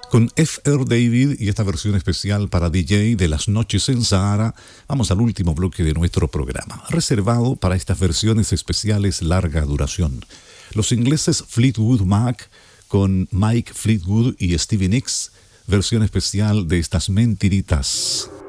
Con F.R. David y esta versión especial para DJ de Las Noches en Sahara, vamos al último bloque de nuestro programa, reservado para estas versiones especiales larga duración. Los ingleses Fleetwood Mac con Mike Fleetwood y Stevie Nicks, versión especial de estas Mentiritas.